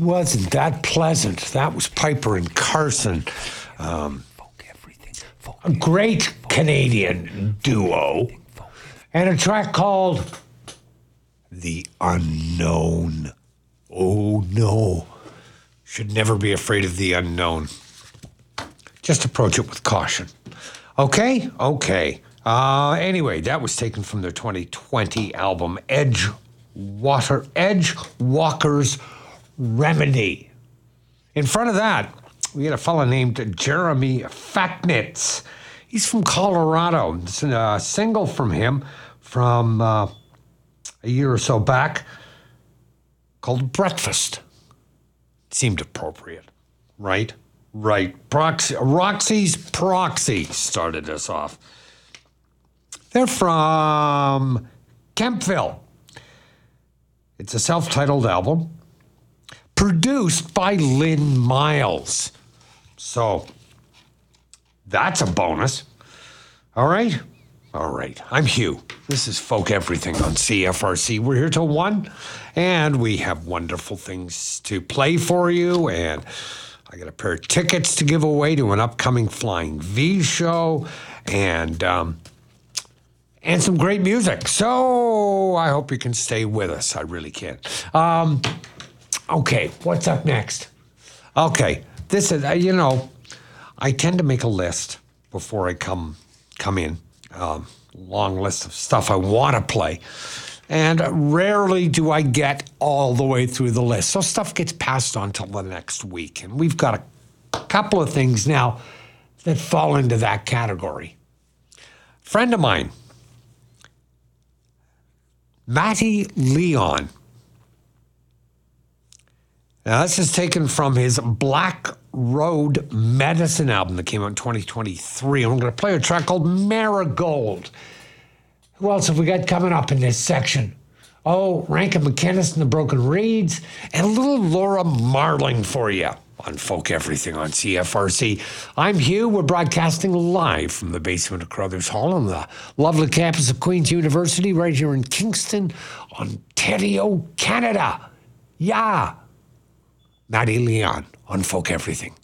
wasn't that pleasant. That was Piper and Carson. A great Canadian duo. And a track called The Unknown. Oh, no. Should never be afraid of the unknown. Just approach it with caution. Okay? Okay. Anyway, that was taken from their 2020 album, Edge Walker's Remedy. In front of that, we had a fella named Jeremy Facknitz. He's from Colorado. It's a single from him from a year or so back called Breakfast. Seemed appropriate, right? Right. Roxy's Proxy started us off. They're from Kempville. It's a self-titled album produced by Lynn Miles. So that's a bonus. All right. All right. I'm Hugh. This is Folk Everything on CFRC. We're here till 1, and we have wonderful things to play for you. And I got a pair of tickets to give away to an upcoming Flying V show, and some great music. So I hope you can stay with us. I really can. Okay, what's up next? Okay, this is, I tend to make a list before I come in. Long list of stuff I want to play. And rarely do I get all the way through the list. So stuff gets passed on till the next week. And we've got a couple of things now that fall into that category. Friend of mine, Matty Leon. Now, this is taken from his Black Road Medicine album that came out in 2023. I'm going to play a track called Marigold. Who else have we got coming up in this section? Oh, Rankin McInnes and the Broken Reeds, and a little Laura Marling for you on Folk Everything on CFRC. I'm Hugh. We're broadcasting live from the basement of Crothers Hall on the lovely campus of Queen's University right here in Kingston, Ontario, Canada. Yeah. Matty Leon on Folk Everything.